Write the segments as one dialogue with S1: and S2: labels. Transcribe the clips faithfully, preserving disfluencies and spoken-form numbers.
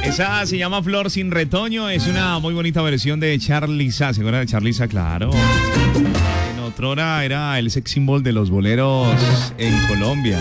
S1: Esa se llama Flor sin retoño, es una muy bonita versión de Charliza. ¿Se acuerdan de Charliza? Claro. En otrora era el sex symbol de los boleros en Colombia.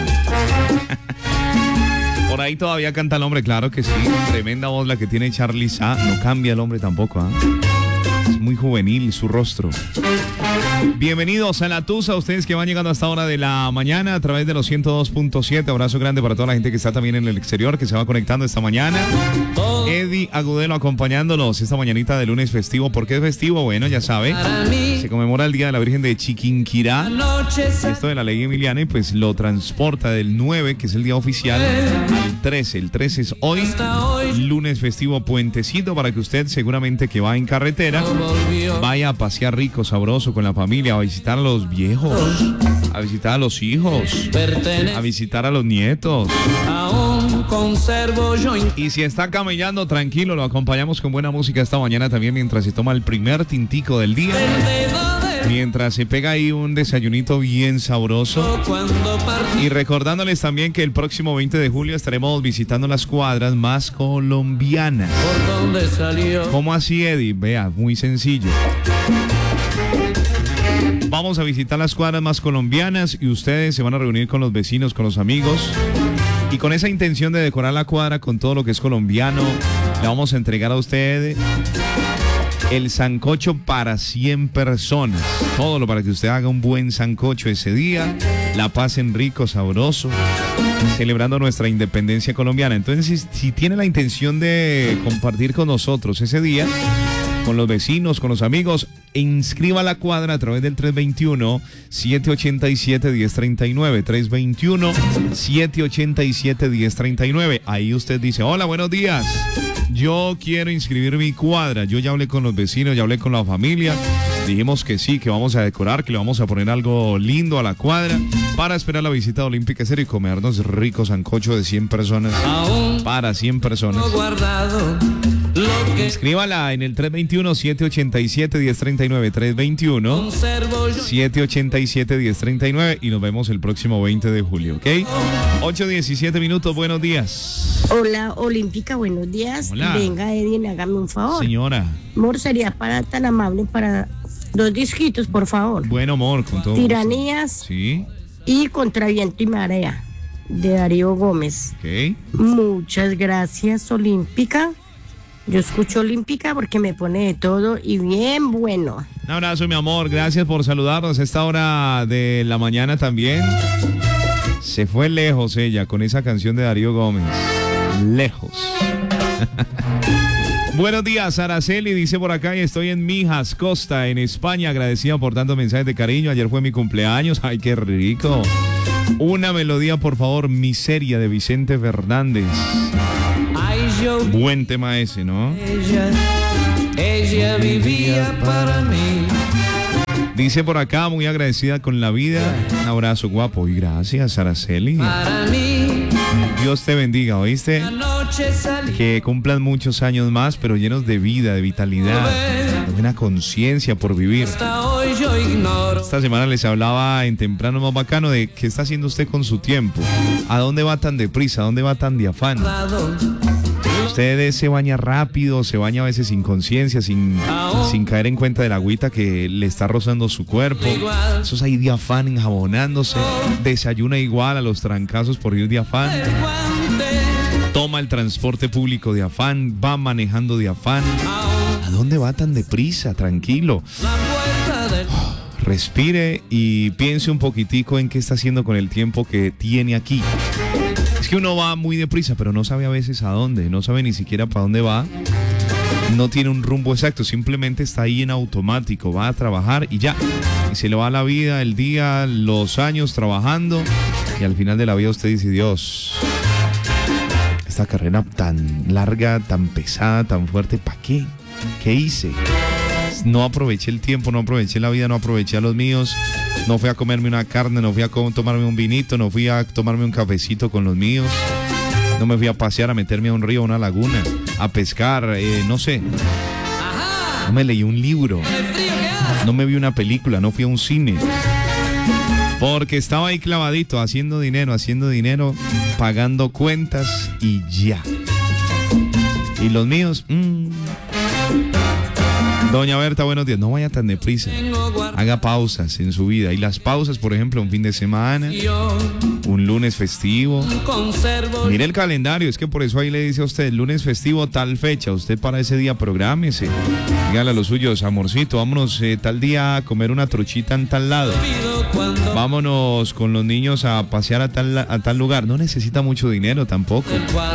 S1: Por ahí todavía canta el hombre, claro que sí. Tremenda voz la que tiene Charliza. No cambia el hombre tampoco, ¿ah? ¿eh? Es muy juvenil su rostro. Bienvenidos a La Tusa, ustedes que van llegando a esta hora de la mañana a través de los ciento dos punto siete. Abrazo grande para toda la gente que está también en el exterior, que se va conectando esta mañana. Eddie Agudelo acompañándolos esta mañanita de lunes festivo. ¿Por qué es festivo? Bueno, ya sabe, se conmemora el Día de la Virgen de Chiquinquirá. Esto de la ley emiliana y pues lo transporta del nueve, que es el día oficial, al trece. El trece es hoy, lunes festivo, puentecito, para que usted seguramente que va en carretera vaya a pasear rico, sabroso con la familia, a visitar a los viejos, a visitar a los hijos, a visitar a los nietos. Y si está camellando, tranquilo, lo acompañamos con buena música esta mañana también mientras se toma el primer tintico del día. Mientras se pega ahí un desayunito bien sabroso. Y recordándoles también que el próximo veinte de julio estaremos visitando las cuadras más colombianas. ¿Cómo así, Eddie? Vea, muy sencillo. Vamos a visitar las cuadras más colombianas y ustedes se van a reunir con los vecinos, con los amigos. Y con esa intención de decorar la cuadra con todo lo que es colombiano, le vamos a entregar a usted el sancocho para cien personas. Todo lo para que usted haga un buen sancocho ese día, la pasen rico, sabroso, celebrando nuestra independencia colombiana. Entonces, si, si tiene la intención de compartir con nosotros ese día, con los vecinos, con los amigos, inscriba la cuadra a través del tres dos uno, siete ocho siete, uno cero tres nueve, tres dos uno, siete ocho siete, uno cero tres nueve. Ahí usted dice, hola, buenos días, yo quiero inscribir mi cuadra. Yo ya hablé con los vecinos, ya hablé con la familia, dijimos que sí, que vamos a decorar, que le vamos a poner algo lindo a la cuadra para esperar la visita de Olímpica Cero y comernos rico sancocho de cien personas, para cien personas. Inscríbala en el tres dos uno, siete ocho siete, uno cero tres nueve, tres dos uno, siete ocho siete, uno cero tres nueve, y nos vemos el próximo veinte de julio, ¿ok? ocho diecisiete minutos, buenos días.
S2: Hola, Olímpica, buenos días.
S1: Hola.
S2: Venga, Edwin, hágame un favor.
S1: Señora.
S2: Amor, sería para tan amable para dos disquitos, por favor.
S1: Bueno, amor, con todo
S2: Tiranías.
S1: gusto. Sí.
S2: Y Contra Viento y Marea, de Darío Gómez.
S1: Ok.
S2: Muchas gracias, Olímpica. Yo escucho Olímpica porque me pone de todo y bien bueno.
S1: Un abrazo, mi amor. Gracias por saludarnos a esta hora de la mañana también. Se fue lejos ella con esa canción de Darío Gómez. Lejos. Buenos días, Araceli, dice por acá, y estoy en Mijas, Costa, en España, agradecida por tantos mensajes de cariño. Ayer fue mi cumpleaños. Ay, qué rico. Una melodía, por favor, Miseria, de Vicente Fernández. Buen tema ese, ¿no?
S3: Ella, ella vivía para mí.
S1: Dice por acá, muy agradecida con la vida. Un abrazo, guapo. Y gracias, Araceli.
S3: Para mí.
S1: Dios te bendiga, ¿oíste? Que cumplan muchos años más, pero llenos de vida, de vitalidad, de buena conciencia por vivir. Esta semana les hablaba en Temprano Más Bacano de qué está haciendo usted con su tiempo. ¿A dónde va tan deprisa? ¿A dónde va tan de afán? Usted se baña rápido, se baña a veces sin conciencia, sin, sin caer en cuenta de la agüita que le está rozando su cuerpo. Esos ahí de afán enjabonándose. Desayuna igual a los trancazos por ir de afán. Toma el transporte público de afán, va manejando de afán. ¿A dónde va tan deprisa? Tranquilo. Oh, respire y piense un poquitico en qué está haciendo con el tiempo que tiene aquí. Es que uno va muy deprisa, pero no sabe a veces a dónde, no sabe ni siquiera para dónde va. No tiene un rumbo exacto, simplemente está ahí en automático, va a trabajar y ya. Y se le va la vida, el día, los años trabajando, y al final de la vida usted dice, Dios, esta carrera tan larga, tan pesada, tan fuerte, ¿para qué? ¿Qué hice? No aproveché el tiempo, no aproveché la vida, no aproveché a los míos. No fui a comerme una carne, no fui a tomarme un vinito, no fui a tomarme un cafecito con los míos. No me fui a pasear, a meterme a un río, a una laguna, a pescar, eh, no sé. No me leí un libro, no me vi una película, no fui a un cine. Porque estaba ahí clavadito, haciendo dinero, haciendo dinero, pagando cuentas y ya. Y los míos, mmm. Doña Berta, buenos días. No vaya tan deprisa. Haga pausas en su vida. Y las pausas, por ejemplo, un fin de semana, un lunes festivo. Mire el calendario, es que por eso ahí le dice a usted, lunes festivo, tal fecha. Usted para ese día prográmese. Dígale a los suyos, amorcito, vámonos eh, tal día a comer una trochita en tal lado. Vámonos con los niños a pasear a tal, a tal lugar. No necesita mucho dinero tampoco.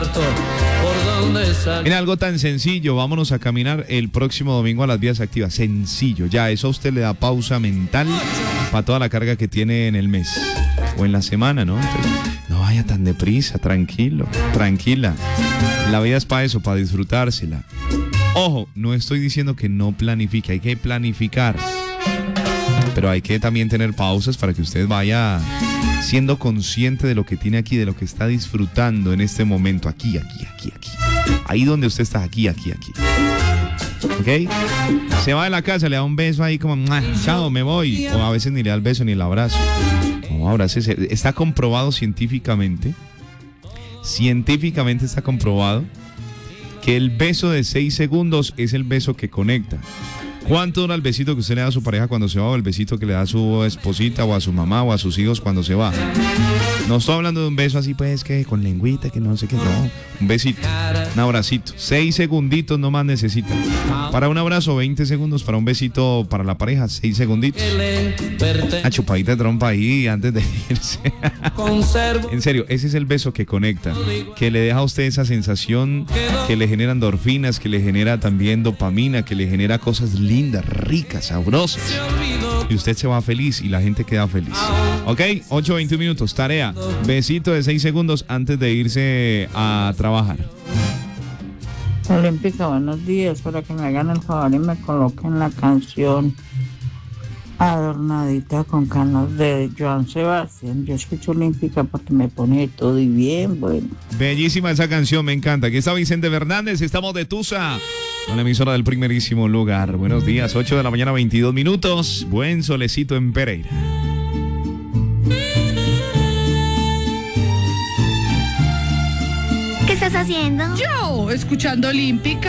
S1: Mira, algo tan sencillo, vámonos a caminar el próximo domingo a las vías activas. Sencillo, ya, eso a usted le da pausa mental para toda la carga que tiene en el mes o en la semana, ¿no? Entonces, no vaya tan deprisa, tranquilo, tranquila. La vida es para eso, para disfrutársela. Ojo, no estoy diciendo que no planifique, hay que planificar. Pero hay que también tener pausas para que usted vaya siendo consciente de lo que tiene aquí, de lo que está disfrutando en este momento, aquí, aquí, aquí, aquí. Ahí donde usted está, aquí, aquí, aquí. ¿Ok? Se va de la casa, le da un beso ahí como, chao, me voy. O a veces ni le da el beso ni el abrazo. No, abrácese. Está comprobado científicamente, científicamente está comprobado que el beso de seis segundos es el beso que conecta. ¿Cuánto dura el besito que usted le da a su pareja cuando se va o el besito que le da a su esposita o a su mamá o a sus hijos cuando se va? No estoy hablando de un beso así pues que con lengüita, que no sé qué, no. Un besito, un abracito. Seis segunditos nomás necesita. Para un abrazo, veinte segundos. Para un besito para la pareja, seis segunditos. Una chupadita de trompa ahí antes de irse. En serio, ese es el beso que conecta, que le deja a usted esa sensación, que le genera endorfinas, que le genera también dopamina, que le genera cosas lindas, ricas, sabrosas. Y usted se va feliz y la gente queda feliz. Ok, ocho veinte minutos, tarea. Besito de seis segundos antes de irse a trabajar.
S4: Olímpica, buenos días. Para que me hagan el favor y me coloquen la canción Adornadita con canas de Joan Sebastián. Yo escucho Olímpica porque me pone todo y bien, bueno.
S1: Bellísima esa canción, me encanta. Aquí está Vicente Fernández, estamos de Tusa, con la emisora del primerísimo lugar. Buenos días, ocho de la mañana, veintidós minutos. Buen solecito en Pereira.
S5: ¿Qué estás haciendo?
S6: Yo, escuchando Olímpica.